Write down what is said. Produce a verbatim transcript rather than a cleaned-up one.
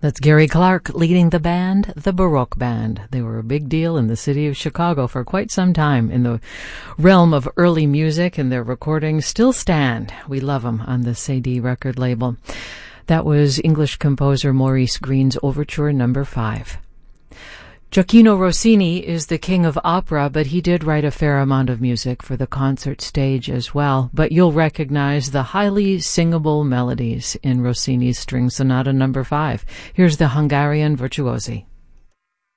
That's Gary Clark leading the band, the Baroque Band. They were a big deal in the city of Chicago for quite some time in the realm of early music, and their recordings still stand. We love them on the Cedille record label. That was English composer Maurice Green's Overture Number Five. Gioacchino Rossini is the king of opera, but he did write a fair amount of music for the concert stage as well. But you'll recognize the highly singable melodies in Rossini's String Sonata Number Five. Here's the Hungarian virtuosi.